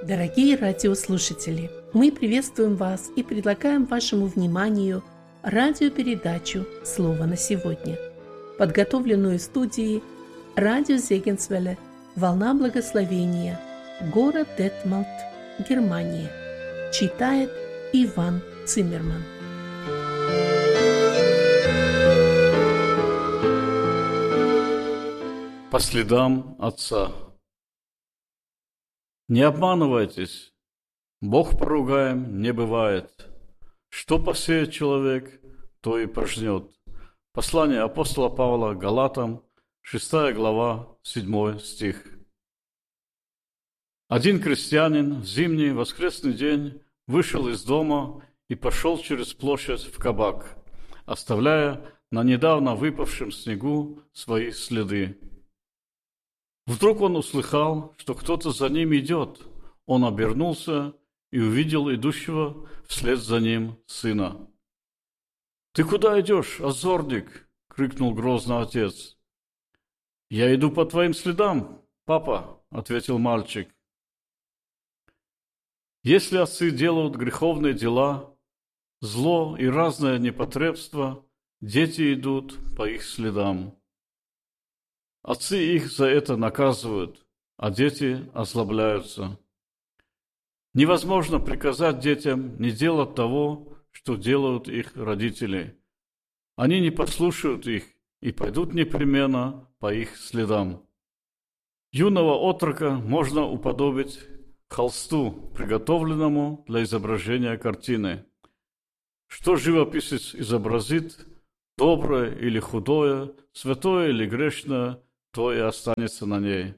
Дорогие радиослушатели, мы приветствуем вас и предлагаем вашему вниманию радиопередачу «Слово на сегодня», подготовленную в студии радио Зегенсвелле «Волна благословения», город Детмалт, Германия. Читает Иван Циммерман. По следам Отца. Не обманывайтесь, Бог поругаем не бывает. Что посеет человек, то и пожнет. Послание апостола Павла Галатам, 6 глава, 7 стих. Один крестьянин в зимний воскресный день вышел из дома и пошел через площадь в кабак, оставляя на недавно выпавшем снегу свои следы. Вдруг он услыхал, что кто-то за ним идет. Он обернулся и увидел идущего вслед за ним сына. «Ты куда идешь, озорник?» — крикнул грозно отец. «Я иду по твоим следам, папа», — ответил мальчик. Если отцы делают греховные дела, зло и разное непотребство, дети идут по их следам. Отцы их за это наказывают, а дети озлобляются. Невозможно приказать детям не делать того, что делают их родители. Они не послушают их и пойдут непременно по их следам. Юного отрока можно уподобить холсту, приготовленному для изображения картины. Что живописец изобразит, доброе или худое, святое или грешное, то и останется на ней.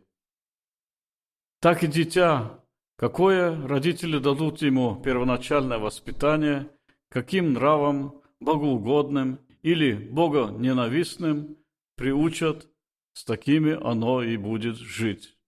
Так и дитя, какое родители дадут ему первоначальное воспитание, каким нравом, богоугодным или богоненавистным приучат, с такими оно и будет жить.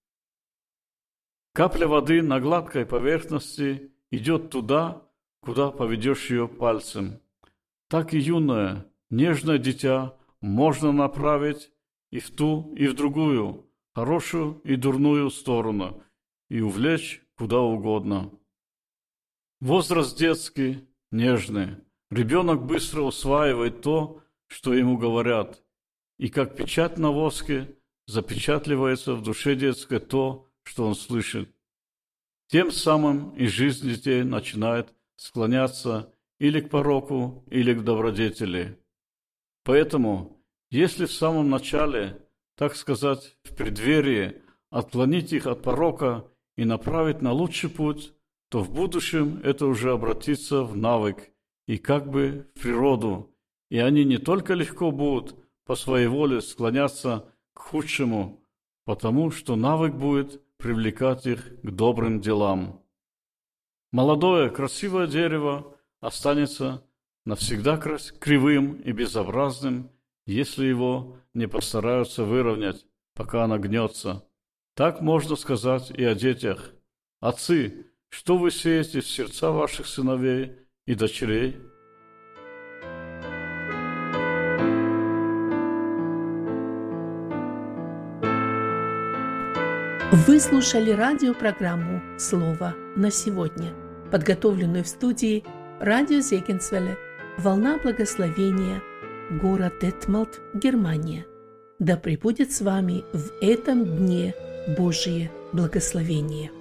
Капля воды на гладкой поверхности идет туда, куда поведешь ее пальцем. Так и юное, нежное дитя можно направить и в ту, и в другую, хорошую и дурную сторону, и увлечь куда угодно. Возраст детский, нежный. Ребенок быстро усваивает то, что ему говорят, и как печать на воске запечатливается в душе детской то, что он слышит. Тем самым и жизнь детей начинает склоняться или к пороку, или к добродетели. Поэтому, если в самом начале, так сказать, в преддверии, отклонить их от порока и направить на лучший путь, то в будущем это уже обратится в навык и как бы в природу, и они не только легко будут по своей воле склоняться к худшему, потому что навык будет привлекать их к добрым делам. Молодое, красивое дерево останется навсегда кривым и безобразным, если его не постараются выровнять, пока оно гнется. Так можно сказать и о детях. Отцы, что вы сеете в сердца ваших сыновей и дочерей? Вы слушали радиопрограмму «Слово на сегодня», подготовленную в студии радио Зегенсвелле «Волна благословения», город Детмалт, Германия. Да пребудет с вами в этом дне Божие благословение.